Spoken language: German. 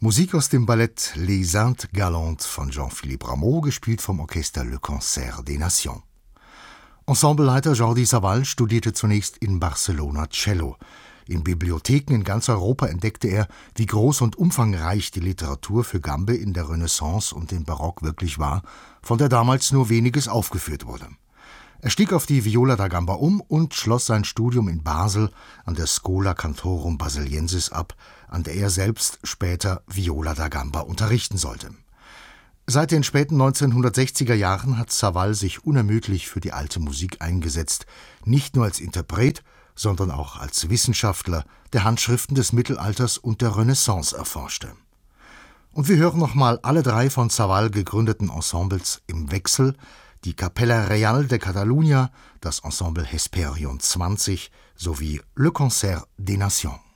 Musik aus dem Ballett Les Indes Galantes von Jean-Philippe Rameau, gespielt vom Orchester Le Concert des Nations. Ensembleleiter Jordi Savall studierte zunächst in Barcelona Cello. In Bibliotheken in ganz Europa entdeckte er, wie groß und umfangreich die Literatur für Gambe in der Renaissance und dem Barock wirklich war, von der damals nur weniges aufgeführt wurde. Er stieg auf die Viola da Gamba um und schloss sein Studium in Basel an der Schola Cantorum Baseliensis ab, an der er selbst später Viola da Gamba unterrichten sollte. Seit den späten 1960er Jahren hat Savall sich unermüdlich für die alte Musik eingesetzt, nicht nur als Interpret, sondern auch als Wissenschaftler, der Handschriften des Mittelalters und der Renaissance erforschte. Und wir hören nochmal alle drei von Savall gegründeten Ensembles im Wechsel: die Capella Real de Catalunya, das Ensemble Hesperion 20 sowie Le Concert des Nations.